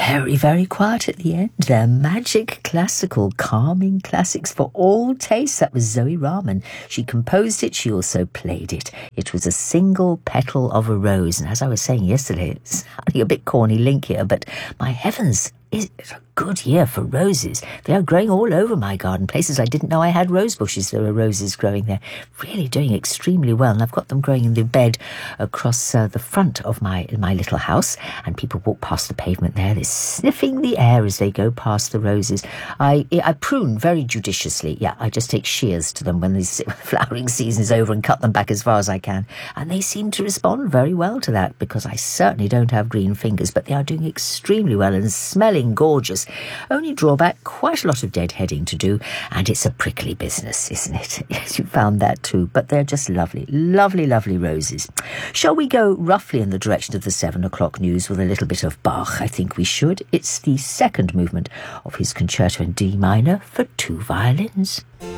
very, very quiet at the end. They're magic, classical, calming classics for all tastes. That was Zoe Rahman. She composed it. She also played it. It was A Single Petal of a Rose. And as I was saying yesterday, it's a bit corny link here, but my heavens, it's a good year for roses. They are growing all over my garden, places I didn't know I had rose bushes. There are roses growing there, really doing extremely well. And I've got them growing in the bed across the front of my little house, and people walk past the pavement there. They're sniffing the air as they go past the roses. I prune very judiciously. Yeah, I just take shears to them when the flowering season is over and cut them back as far as I can. And they seem to respond very well to that, because I certainly don't have green fingers, but they are doing extremely well and smelling gorgeous. Only drawback, quite a lot of deadheading to do, and it's a prickly business, isn't it? Yes, you found that too, but they're just lovely, lovely, lovely roses. Shall we go roughly in the direction of the 7 o'clock news with a little bit of Bach? I think we should. It's the second movement of his Concerto in D minor for 2 violins.